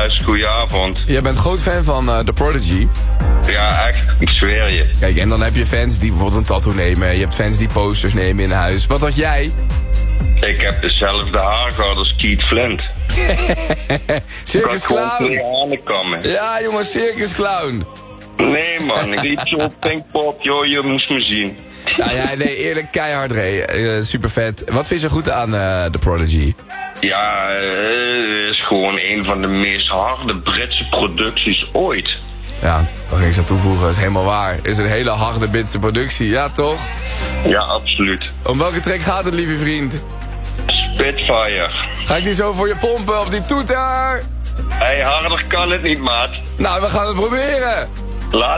Yes, goedenavond. Jij bent groot fan van The Prodigy. Ja, echt, ik zweer je. Kijk, en dan heb je fans die bijvoorbeeld een tattoo nemen. Je hebt fans die posters nemen in huis. Wat had jij? Ik heb dezelfde haargehad als Keith Flint. Circus Clown. Komen. Ja, jongen, Circus Clown. Nee, man, ik liep zo op Pinkpop, joh, je moest me zien. Nou ja, nee, eerlijk, keihard, Ray. Super vet. Wat vind je zo goed aan The Prodigy? Ja, het is gewoon een van de meest harde Britse producties ooit. Ja, daar ga ik aan toevoegen. Dat is helemaal waar. Is een hele harde Britse productie, ja toch? Ja, absoluut. Om welke track gaat het, lieve vriend? Spitfire. Ga ik die zo voor je pompen op die toeter? Hey, harder kan het niet, maat. Nou, we gaan het proberen. Laat